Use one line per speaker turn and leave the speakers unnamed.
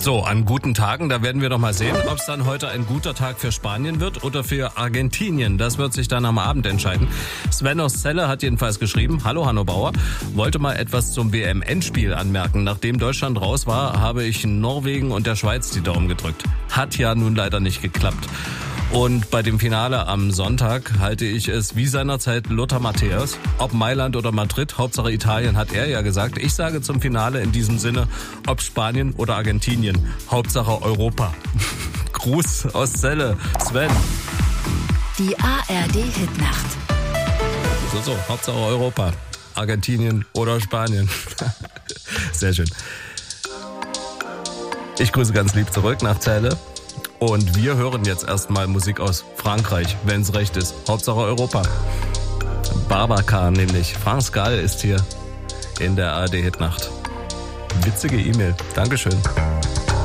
So, an guten Tagen, da werden wir doch mal sehen, ob es dann heute ein guter Tag für Spanien wird oder für Argentinien. Das wird sich dann am Abend entscheiden. Sven aus Celle hat jedenfalls geschrieben: Hallo Hanno Bauer, wollte mal etwas zum WM-Endspiel anmerken. Nachdem Deutschland raus war, habe ich Norwegen und der Schweiz die Daumen gedrückt. Hat ja nun leider nicht geklappt. Und bei dem Finale am Sonntag halte ich es wie seinerzeit Lothar Matthäus. Ob Mailand oder Madrid, Hauptsache Italien, hat er ja gesagt. Ich sage zum Finale in diesem Sinne, ob Spanien oder Argentinien, Hauptsache Europa. Gruß aus Celle, Sven.
Die ARD-Hitnacht.
So, Hauptsache Europa, Argentinien oder Spanien. Sehr schön. Ich grüße ganz lieb zurück nach Celle. Und wir hören jetzt erstmal Musik aus Frankreich, wenn es recht ist. Hauptsache Europa. Babacar nämlich. France Gall ist hier in der ARD-Hitnacht. Witzige E-Mail. Dankeschön.